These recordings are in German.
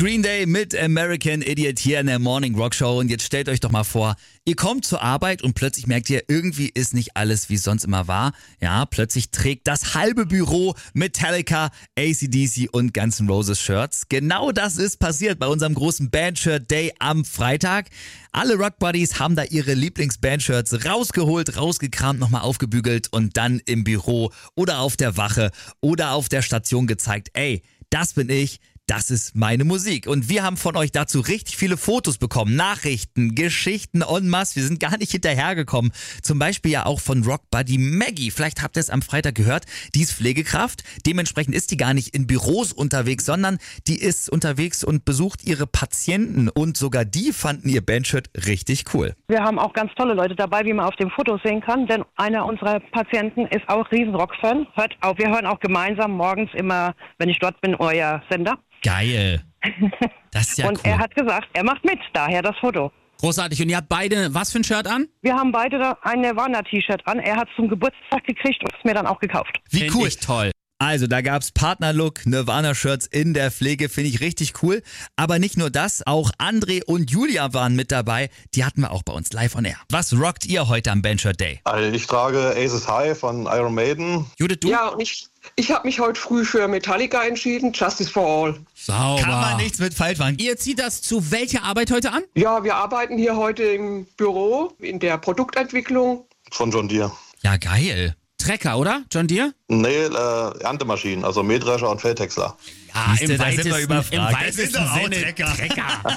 Green Day mit American Idiot hier in der Morning Rock Show. Und jetzt stellt euch doch mal vor, ihr kommt zur Arbeit und plötzlich merkt ihr, irgendwie ist nicht alles, wie es sonst immer war. Ja, plötzlich trägt das halbe Büro Metallica, AC/DC und Guns N' Roses Shirts. Genau das ist passiert bei unserem großen Bandshirt Day am Freitag. Alle Rock Buddies haben da ihre Lieblings-Bandshirts rausgeholt, rausgekramt, nochmal aufgebügelt und dann im Büro oder auf der Wache oder auf der Station gezeigt, ey, das bin ich. Das ist meine Musik. Und wir haben von euch dazu richtig viele Fotos bekommen. Nachrichten, Geschichten en masse. Wir sind gar nicht hinterhergekommen. Zum Beispiel ja auch von Rock Buddy Maggie. Vielleicht habt ihr es am Freitag gehört. Die ist Pflegekraft. Dementsprechend ist die gar nicht in Büros unterwegs, sondern die ist unterwegs und besucht ihre Patienten. Und sogar die fanden ihr Bandshirt richtig cool. Wir haben auch ganz tolle Leute dabei, wie man auf dem Foto sehen kann. Denn einer unserer Patienten ist auch Riesenrock-Fan. Wir hören auch gemeinsam morgens immer, wenn ich dort bin, euer Sender. Geil. Das ist ja und cool. er hat gesagt, er macht mit, daher das Foto. Großartig. Und ihr habt beide was für ein Shirt an? Wir haben beide ein Nirvana-T-Shirt an. Er hat es zum Geburtstag gekriegt und es mir dann auch gekauft. Wie Find cool. ich toll. Also da gab's Partnerlook, Nirvana-Shirts in der Pflege, finde ich richtig cool. Aber nicht nur das, auch André und Julia waren mit dabei. Die hatten wir auch bei uns live on air. Was rockt ihr heute am Bandshirt Day? Also ich trage Aces High von Iron Maiden. Judith, du? Ja, und ich habe mich heute früh für Metallica entschieden, Justice for All. Sauber. Kann man nichts mit falsch machen. Ihr zieht das zu welcher Arbeit heute an? Ja, wir arbeiten hier heute im Büro in der Produktentwicklung. Von John Deere. Ja, geil. Trecker, oder? John Deere? Nee, Erntemaschinen, also Mähdrescher und Feldhäcksler. Ja, Siehste, da sind wir überfragt. im Das weitesten sind doch auch Sinne Trecker.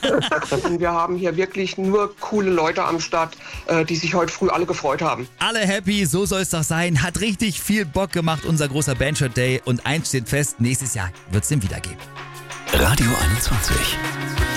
Und wir haben hier wirklich nur coole Leute am Start, die sich heute früh alle gefreut haben. Alle happy, so soll es doch sein. Hat richtig viel Bock gemacht, unser großer Bandshirt Day. Und eins steht fest, nächstes Jahr wird's den wieder geben. Radio 21.